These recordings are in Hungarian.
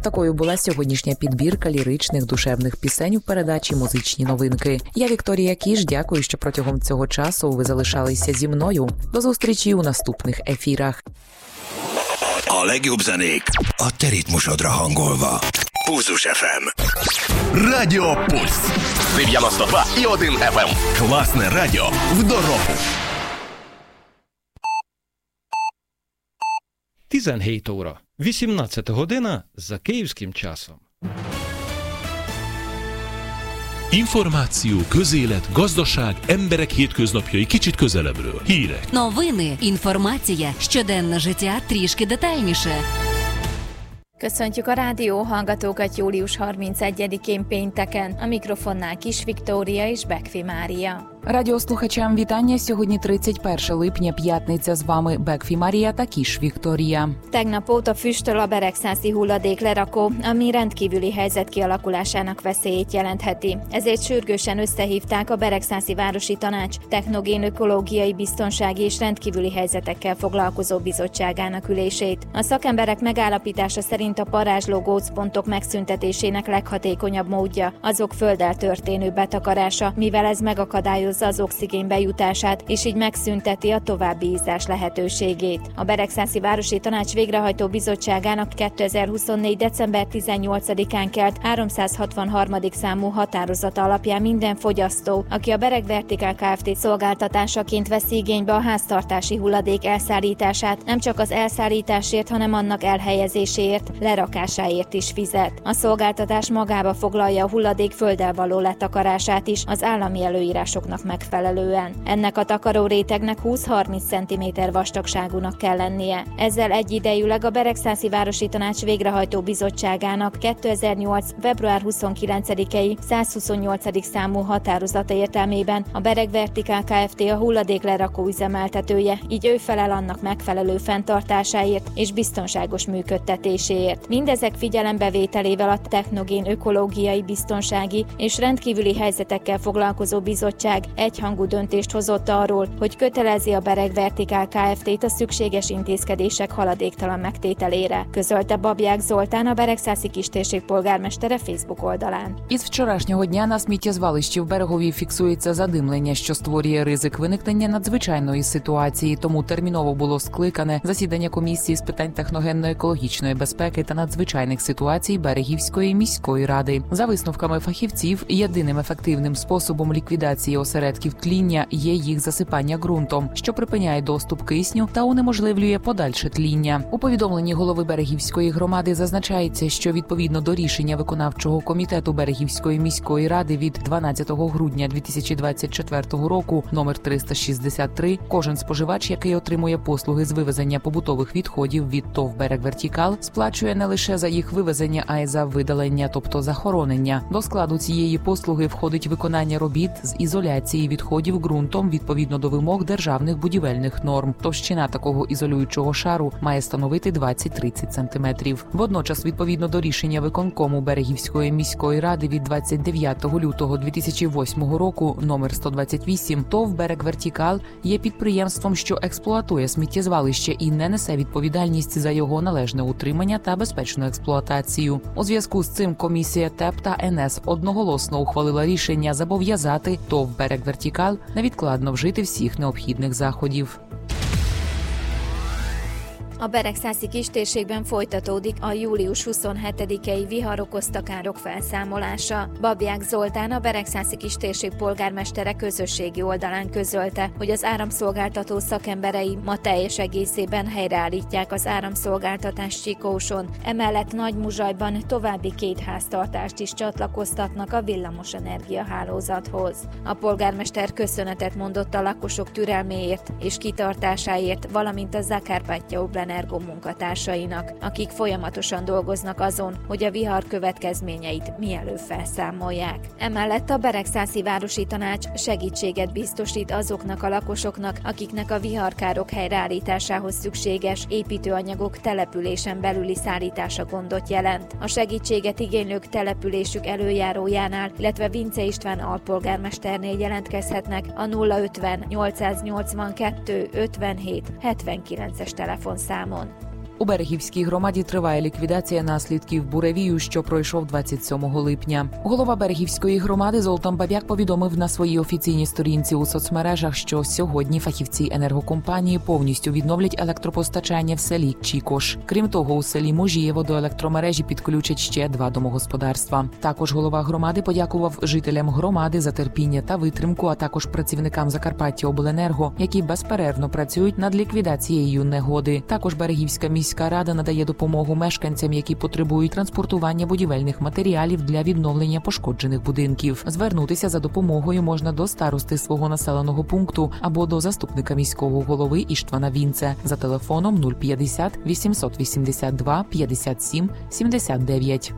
Такою була сьогоднішня підбірка ліричних душевних пісень у передачі «Музичні новинки». Я Вікторія Кіш, дякую, що протягом цього часу ви залишалися зі мною. До зустрічі у наступних ефірах. A legjobb zenék a te ritmusodra hangolva. Pulzus FM. Радіо Пульс. 92,1 FM. Класне радіо в дорогу. 17 óra, 18 година за київським часом. Információ, közélet, gazdaság, emberek hétköznapjai kicsit közelebbről. Hírek. Новини, інформація, щоденне життя трішки детальніше. Köszöntjük a rádióhallgatókat július 31-én pénteken. A mikrofonnál Kis Viktória és Bekfi Mária. Радіослухачам вітання. Сьогодні 31 липня, п'ятниця. З вами Бекфі Марія та Кіш Вікторія. Tegnap óta füstöl a beregszászi hulladéklerakó, ami rendkívüli helyzet kialakulásának veszélyét jelentheti. Ezért sürgősen összehívták a Beregszászi Városi Tanács Technogén Ökológiai Biztonsági és Rendkívüli Helyzetekkel foglalkozó bizottságának ülését. A szakemberek megállapítása szerint a parázsló gócpontok megszüntetésének leghatékonyabb módja azok földdel történő betakarása, mivel ez megakadályozza az oxigén bejutását, és így megszünteti a további ízás lehetőségét. A Beregszászi Városi Tanács végrehajtó bizottságának 2024. december 18-án kelt 363. számú határozata alapján minden fogyasztó, aki a Bereg Vertikál Kft. Szolgáltatásaként veszi igénybe a háztartási hulladék elszállítását, nem csak az elszállításért, hanem annak elhelyezéséért, lerakásáért is fizet. A szolgáltatás magába foglalja a hulladék földdel való letakarását is az állami előírásoknak megfelelően. Ennek a takaró rétegnek 20-30 cm vastagságúnak kell lennie. Ezzel egyidejűleg a Beregszászi Városi Tanács végrehajtó bizottságának 2008. február 29-i 128. számú határozata értelmében a Bereg Vertikál Kft. A hulladéklerakó üzemeltetője, így ő felel annak megfelelő fenntartásáért és biztonságos működtetéséért. Mindezek figyelembevételével a Technogén Ökológiai Biztonsági és Rendkívüli Helyzetekkel foglalkozó bizottság egyhangú döntést hozott arról, hogy kötelezi a Bereg Vertikál Kft. A szükséges intézkedések haladéktalan megtételére, közölte Babják Zoltán, a Beregszászi kistérség polgármestere Facebook oldalán. Із вчорашнього дня на сміттєзвалищі в Берегові фіксується задимлення, що створює ризик виникнення надзвичайної ситуації, тому терміново було скликане засідання комісії з питань техногенно-екологічної безпеки та надзвичайних ситуацій Берегівської міської ради. За висновками фахівців, єдиним ефективним способом ліквідації осередків тління є їх засипання ґрунтом, що припиняє доступ кисню та унеможливлює подальше тління. У повідомленні голови Берегівської громади зазначається, що відповідно до рішення виконавчого комітету Берегівської міської ради від 12 грудня 2024 року номер 363, кожен споживач, який отримує послуги з вивезення побутових відходів від ТОВ «Берег Вертикал», сплачує не лише за їх вивезення, а й за видалення, тобто захоронення. До складу цієї послуги входить виконання робіт з ізоляції відходів ґрунтом відповідно до вимог державних будівельних норм. Товщина такого ізолюючого шару має становити 20-30 см. Водночас, відповідно до рішення виконкому Берегівської міської ради від 29 лютого 2008 року номер 128, ТОВ «Берег Вертикал» є підприємством, що експлуатує сміттєзвалище і не несе відповідальність за його належне утримання та безпечну експлуатацію. У зв'язку з цим комісія ТЕП та НС одноголосно ухвалила рішення зобов'язати ТОВ «Берег Вертикал» невідкладно вжити всіх необхідних заходів. A Beregszászi kistérségben folytatódik a július 27-i vihar okozta károk felszámolása. Babják Zoltán, a Beregszászi kistérség polgármestere közösségi oldalán közölte, hogy az áramszolgáltató szakemberei ma teljes egészében helyreállítják az áramszolgáltatást Csikóson. Emellett Nagymuzsajban további 2 háztartást is csatlakoztatnak a villamosenergia hálózathoz. A polgármester köszönetet mondott a lakosok türelméért és kitartásáért, valamint a Zakarpattia Oblenergo munkatársainak, akik folyamatosan dolgoznak azon, hogy a vihar következményeit mielőbb felszámolják. Emellett a Beregszászi Városi Tanács segítséget biztosít azoknak a lakosoknak, akiknek a viharkárok helyreállításához szükséges építőanyagok településen belüli szállítása gondot jelent. A segítséget igénylők településük előjárójánál, illetve Vince István alpolgármesternél jelentkezhetnek a 050 882 57 79-es telefonszámon. У Берегівській громаді триває ліквідація наслідків буревію, що пройшов 27 липня. Голова Берегівської громади Золтан Бабяк повідомив на своїй офіційній сторінці у соцмережах, що сьогодні фахівці енергокомпанії повністю відновлять електропостачання в селі Чікош. Крім того, у селі Можієво до електромережі підключать ще 2 домогосподарства. Також голова громади подякував жителям громади за терпіння та витримку, а також працівникам Закарпаттяобленерго, які безперервно працюють над ліквідацією негоди. Також Берегівська міська рада надає допомогу мешканцям, які потребують транспортування будівельних матеріалів для відновлення пошкоджених будинків. Звернутися за допомогою можна до старости свого населеного пункту або до заступника міського голови Іштвана Вінце за телефоном 050 882 57 79.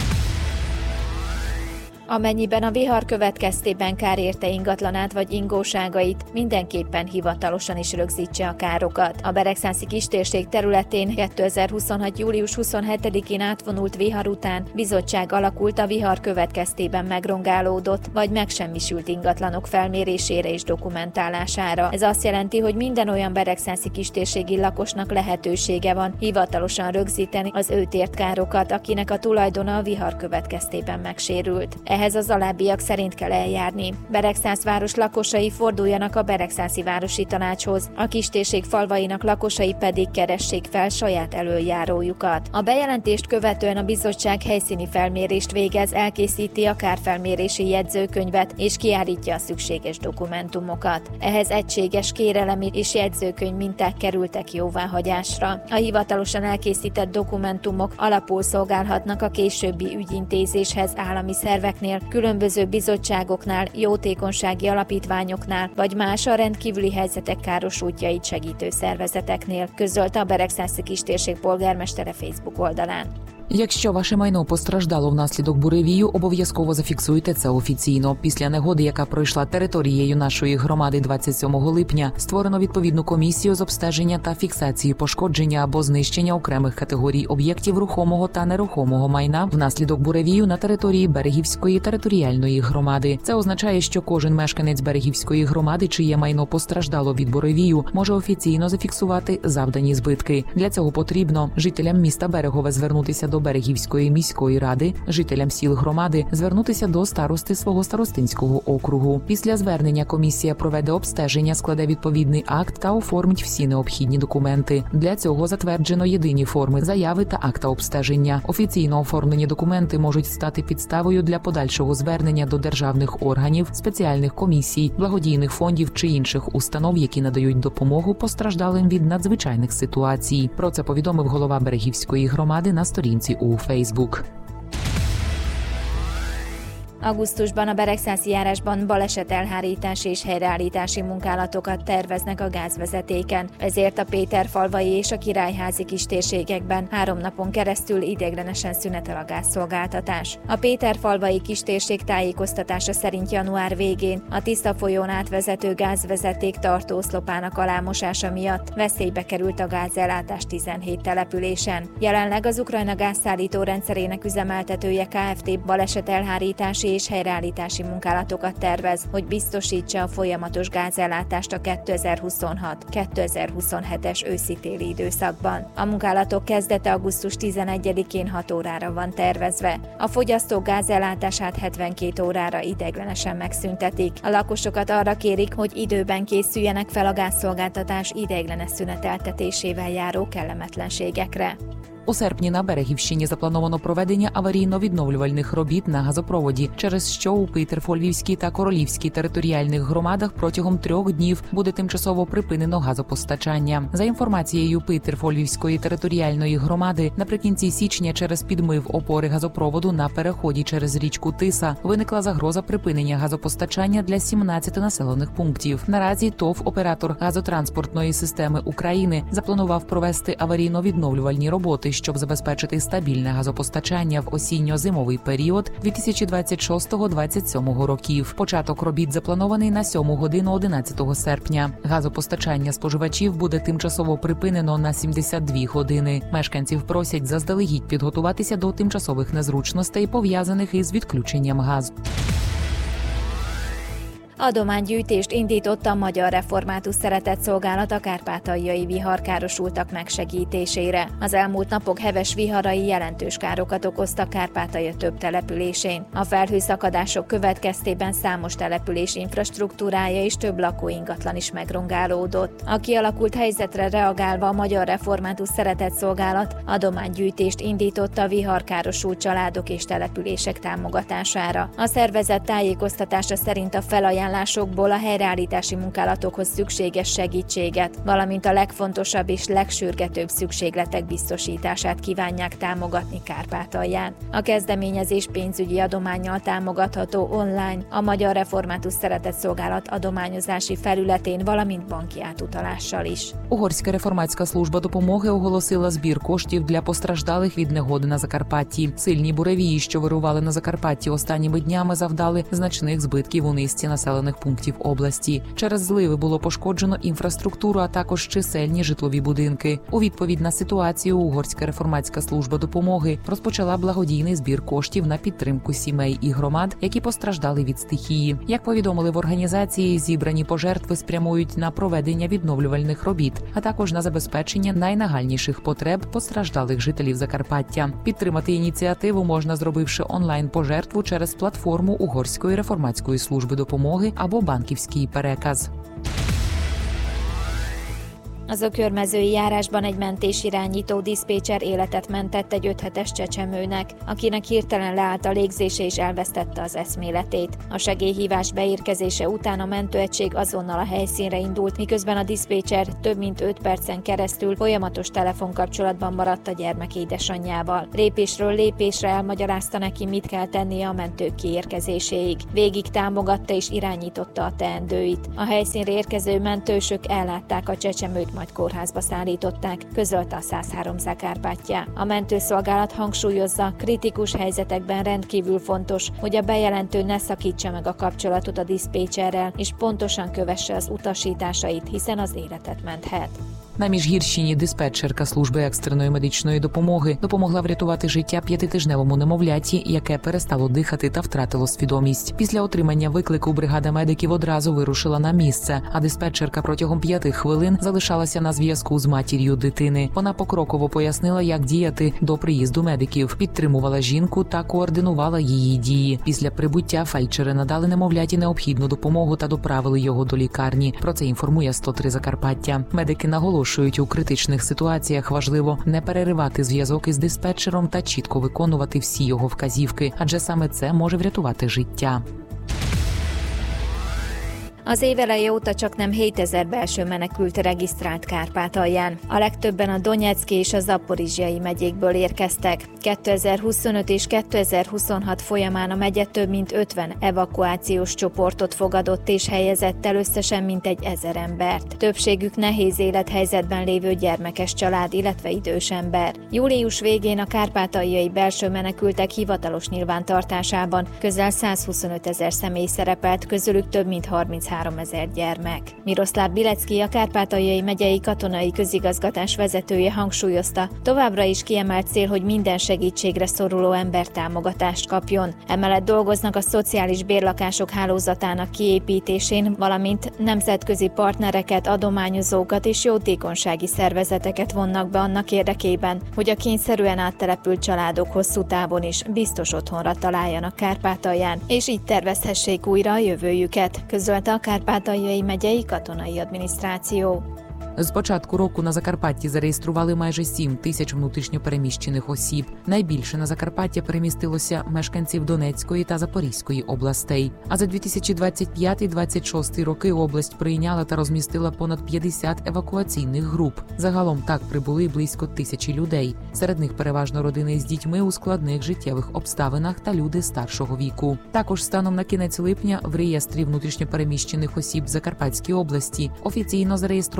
Amennyiben a vihar következtében kár érte ingatlanát vagy ingóságait, mindenképpen hivatalosan is rögzítse a károkat. A Beregszászi kistérség területén 2026. július 27-én átvonult vihar után bizottság alakult a vihar következtében megrongálódott vagy megsemmisült ingatlanok felmérésére és dokumentálására. Ez azt jelenti, hogy minden olyan beregszászi kistérségi lakosnak lehetősége van hivatalosan rögzíteni az őt ért károkat, akinek a tulajdona a vihar következtében megsérült. Ehhez az alábbiak szerint kell eljárni. Beregszász város lakosai forduljanak a Beregszászi Városi Tanácshoz, a kistérség falvainak lakosai pedig keressék fel saját elöljárójukat. A bejelentést követően a bizottság helyszíni felmérést végez, elkészíti a kárfelmérési jegyzőkönyvet és kiállítja a szükséges dokumentumokat. Ehhez egységes kérelemi és jegyzőkönyv minták kerültek jóváhagyásra. A hivatalosan elkészített dokumentumok alapul szolgálhatnak a későbbi ügyintézéshez állami szerveknél, különböző bizottságoknál, jótékonysági alapítványoknál, vagy más a rendkívüli helyzetek károsultjait segítő szervezeteknél, közölte a Beregszászi kistérség polgármestere Facebook oldalán. Якщо ваше майно постраждало внаслідок буревію, обов'язково зафіксуйте це офіційно. Після негоди, яка пройшла територією нашої громади 27 липня, створено відповідну комісію з обстеження та фіксації пошкодження або знищення окремих категорій об'єктів рухомого та нерухомого майна внаслідок буревію на території Берегівської територіальної громади. Це означає, що кожен мешканець Берегівської громади, чиє майно постраждало від буревію, може офіційно зафіксувати завдані збитки. Для цього потрібно жителям міста Берегове звернутися до Берегівської міської ради, жителям сіл громади звернутися до старости свого старостинського округу. Після звернення комісія проведе обстеження, складе відповідний акт та оформить всі необхідні документи. Для цього затверджено єдині форми заяви та акта обстеження. Офіційно оформлені документи можуть стати підставою для подальшого звернення до державних органів, спеціальних комісій, благодійних фондів чи інших установ, які надають допомогу постраждалим від надзвичайних ситуацій. Про це повідомив голова Берегівської громади на сторінці у Фейсбук. Augusztusban a Beregszászi járásban balesetelhárítási és helyreállítási munkálatokat terveznek a gázvezetéken, ezért a Péterfalvai és a Királyházi kistérségekben 3 napon keresztül ideiglenesen szünetel a gázszolgáltatás. A Péterfalvai kistérség tájékoztatása szerint január végén a Tiszta folyón átvezető gázvezeték tartóoszlopának alámosása miatt veszélybe került a gázellátás 17 településen. Jelenleg az Ukrajna gázszállító rendszerének üzemeltetője Kft. Balesetelhárítási és helyreállítási munkálatokat tervez, hogy biztosítsa a folyamatos gázellátást a 2026-2027-es őszi-téli időszakban. A munkálatok kezdete augusztus 11-én 6 órára van tervezve. A fogyasztók gázellátását 72 órára ideiglenesen megszüntetik. A lakosokat arra kérik, hogy időben készüljenek fel a gázszolgáltatás ideiglenes szüneteltetésével járó kellemetlenségekre. У серпні на Берегівщині заплановано проведення аварійно-відновлювальних робіт на газопроводі, через що у Пітерфольвівській та Королівській територіальних громадах протягом 3 днів буде тимчасово припинено газопостачання. За інформацією Пітерфольвівської територіальної громади, наприкінці січня через підмив опори газопроводу на переході через річку Тиса виникла загроза припинення газопостачання для 17 населених пунктів. Наразі ТОВ «Оператор газотранспортної системи України» запланував провести аварійно-відновлювальні роботи, щоб забезпечити стабільне газопостачання в осінньо-зимовий період 2026-2027 років. Початок робіт запланований на 7 годину 11 серпня. Газопостачання споживачів буде тимчасово припинено на 72 години. Мешканців просять заздалегідь підготуватися до тимчасових незручностей, пов'язаних із відключенням газу. Adománygyűjtést indított a Magyar Református Szeretetszolgálat a kárpátaljai viharkárosultak megsegítésére. Az elmúlt napok heves viharai jelentős károkat okoztak Kárpátalja több településén. A felhőszakadások következtében számos település infrastruktúrája és több lakóingatlan is megrongálódott. A kialakult helyzetre reagálva a Magyar Református Szeretetszolgálat adománygyűjtést indított a viharkárosult családok és települések támogatására. A szervezet tájékoztatása szerint a felajánlásokból a helyreállítási munkálatokhoz szükséges segítséget, valamint a legfontosabb és legsürgetőbb szükségletek biztosítását kívánják támogatni Kárpátalján. A kezdeményezés pénzügyi adománnyal támogatható online a Magyar Református Szeretetszolgálat adományozási felületén, valamint banki átutalással is. Угорська реформатська служба допомоги оголосила збір коштів для постраждалих від негоди на Закарпатті. Сильні буревії, що вирували на Закарпатті останніми днями, завдали значних збитків у низці населених пунктів області. Через зливи було пошкоджено інфраструктуру, а також чисельні житлові будинки. У відповідь на ситуацію Угорська реформатська служба допомоги розпочала благодійний збір коштів на підтримку сімей і громад, які постраждали від стихії. Як повідомили в організації, зібрані пожертви спрямують на проведення відновлювальних робіт, а також на забезпечення найнагальніших потреб постраждалих жителів Закарпаття. Підтримати ініціативу можна, зробивши онлайн-пожертву через платформу Угорської реформатської служби допомоги або банківський переказ. Az Ökörmezői járásban egy mentésirányító diszpécser életet mentett egy 5 hetes csecsemőnek, akinek hirtelen leállt a légzése és elvesztette az eszméletét. A segélyhívás beérkezése után a mentőegység azonnal a helyszínre indult, miközben a diszpécser több mint 5 percen keresztül folyamatos telefonkapcsolatban maradt a gyermek édesanyjával. Lépésről lépésre elmagyarázta neki, mit kell tennie a mentők kiérkezéséig. Végig támogatta és irányította a teendőit. A helyszínre érkező mentősök ellátták a csecsemőt, majd kórházba szállították, közölte a 103 Zakárpáttya. A mentőszolgálat hangsúlyozza, kritikus helyzetekben rendkívül fontos, hogy a bejelentő ne szakítsa meg a kapcsolatot a diszpécserrel, és pontosan kövesse az utasításait, hiszen az életet menthet. На Міжгірщині диспетчерка служби екстреної медичної допомоги допомогла врятувати життя 5-тижневому немовляті, яке перестало дихати та втратило свідомість. Після отримання виклику бригада медиків одразу вирушила на місце, а диспетчерка протягом 5 хвилин залишалася на зв'язку з матір'ю дитини. Вона покроково пояснила, як діяти до приїзду медиків, підтримувала жінку та координувала її дії. Після прибуття фельдшери надали немовляті необхідну допомогу та доправили його до лікарні. Про це інформує 103 Закарпаття. Медики наголошують, у критичних ситуаціях важливо не переривати зв'язок із диспетчером та чітко виконувати всі його вказівки, адже саме це може врятувати життя. Az év eleje óta csaknem 7000 belső menekült regisztrált Kárpátalján. A legtöbben a Donyecky és a Zaporizsjai megyékből érkeztek. 2025 és 2026 folyamán a megye több mint 50 evakuációs csoportot fogadott és helyezett el összesen mintegy 1000 embert. Többségük nehéz élethelyzetben lévő gyermekes család, illetve idős ember. Július végén a kárpátaljai belső menekültek hivatalos nyilvántartásában közel 125 000 személy szerepelt, közülük több mint 33 000 gyermek. Miroszláv Bilecki, a Kárpátaljai megyei katonai közigazgatás vezetője hangsúlyozta, továbbra is kiemelt cél, hogy minden segítségre szoruló ember támogatást kapjon. Emellett dolgoznak a szociális bérlakások hálózatának kiépítésén, valamint nemzetközi partnereket, adományozókat és jótékonysági szervezeteket vonnak be annak érdekében, hogy a kényszerűen áttelepült családok hosszú távon is biztos otthonra találjanak Kárpátalján, és így tervezhessék újra a jövőjüket, közölte a Kárpátaljai megyei katonai adminisztráció. З початку року на Закарпатті зареєстрували майже 7 тисяч внутрішньопереміщених осіб. Найбільше на Закарпаття перемістилося мешканців Донецької та Запорізької областей. А за 2025-26 роки область прийняла та розмістила понад 50 евакуаційних груп. Загалом так прибули близько 1000 людей. Серед них переважно родини з дітьми у складних життєвих обставинах та люди старшого віку. Також станом на кінець липня в реєстрі внутрішньопереміщених осіб в Закарпатській області офіційно зареєстровано майже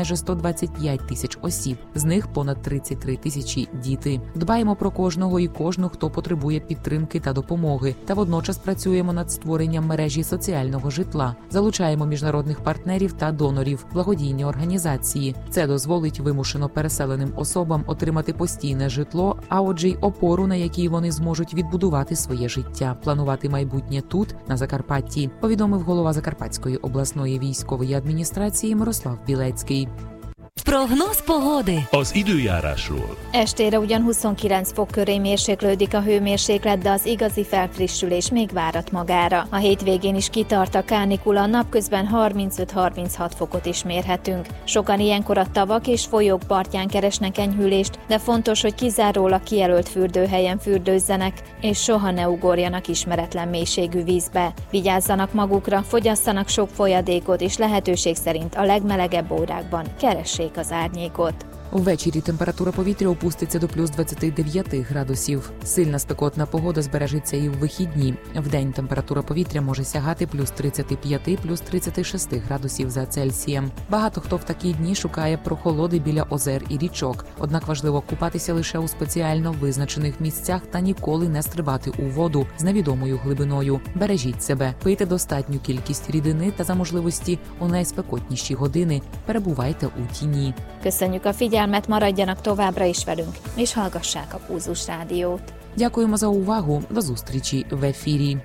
майже 125 тисяч осіб, з них понад 33 тисячі – діти. Дбаємо про кожного і кожну, хто потребує підтримки та допомоги, та водночас працюємо над створенням мережі соціального житла, залучаємо міжнародних партнерів та донорів, благодійні організації. Це дозволить вимушено переселеним особам отримати постійне житло, а отже й опору, на якій вони зможуть відбудувати своє життя, планувати майбутнє тут, на Закарпатті, повідомив голова Закарпатської обласної військової адміністрації Мирослав Білецький. Прогноz pogodi. Az időjárásról. Estére ugyan 29 fok köré mérséklődik a hőmérséklet, de az igazi felfrissülés még várat magára. A hétvégén is kitart a kánikula, napközben 35-36 fokot is mérhetünk. Sokan ilyenkor a tavak és folyók partján keresnek enyhülést, de fontos, hogy kizárólag kijelölt fürdőhelyen fürdőzzenek, és soha ne ugorjanak ismeretlen mélységű vízbe. Vigyázzanak magukra, fogyasszanak sok folyadékot, és lehetőség szerint a legmelegebb órákban keressék az árnyékot. Ввечері температура повітря опуститься до плюс 29 градусів. Сильна спекотна погода збережеться і в вихідні. Вдень температура повітря може сягати плюс 35, плюс 36 градусів за Цельсієм. Багато хто в такі дні шукає прохолоди біля озер і річок. Однак важливо купатися лише у спеціально визначених місцях та ніколи не стрибати у воду з невідомою глибиною. Бережіть себе, пийте достатню кількість рідини та за можливості у найспекотніші години перебувайте у тіні. Köszönjük a figyelmet, maradjanak továbbra is velünk, és hallgassák a Pulzus Rádiót. Дякуємо за увагу. До зустрічі в ефірі.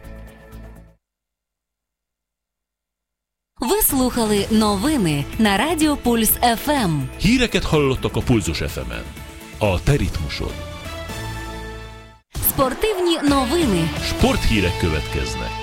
Ви слухали новини на Радіо Пульс ФМ. Híreket hallottak a Pulzus FM-en. A te ritmusod. Спортивні новини. Sporthírek következnek.